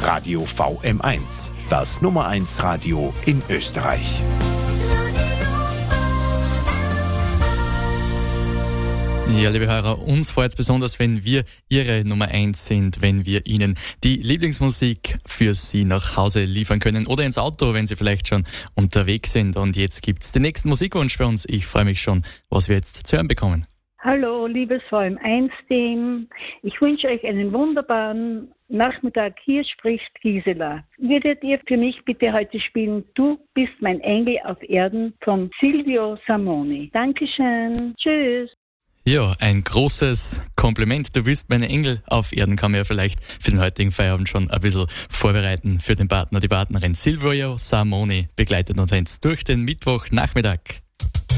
Radio VM1, das Nummer 1 Radio in Österreich. Ja, liebe Hörer, uns freut es besonders, wenn wir Ihre Nummer 1 sind, wenn wir Ihnen die Lieblingsmusik für Sie nach Hause liefern können oder ins Auto, wenn Sie vielleicht schon unterwegs sind. Und jetzt gibt's den nächsten Musikwunsch bei uns. Ich freue mich schon, was wir jetzt zu hören bekommen. Hallo, liebes VM1-Team. Ich wünsche euch einen wunderbaren Nachmittag. Hier spricht Gisela. Würdet ihr für mich bitte heute spielen Du bist mein Engel auf Erden von Silvio Samoni? Dankeschön. Tschüss. Ja, ein großes Kompliment. Du bist meine Engel auf Erden, kann man ja vielleicht für den heutigen Feierabend schon ein bisschen vorbereiten für den Partner, die Partnerin. Silvio Samoni begleitet uns jetzt durch den Mittwochnachmittag.